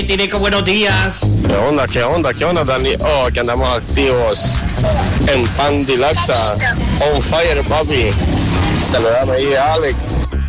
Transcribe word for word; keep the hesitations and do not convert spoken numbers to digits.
Tineco, buenos días. ¿Qué onda, qué onda, qué onda, Dani? Oh, que andamos activos en Pandilaxa. On fire, papi. Saludame ahí a Alex.